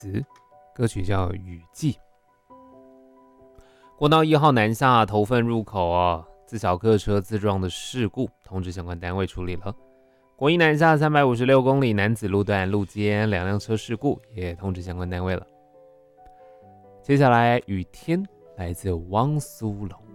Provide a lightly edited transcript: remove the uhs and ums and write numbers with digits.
歌曲叫《雨季》。国道1号南下头份入口自小客车自撞的事故，通知相关单位处理了。国一南下356公里南子路段路肩2辆车事故，也通知相关单位了。接下来雨天来自汪苏泷。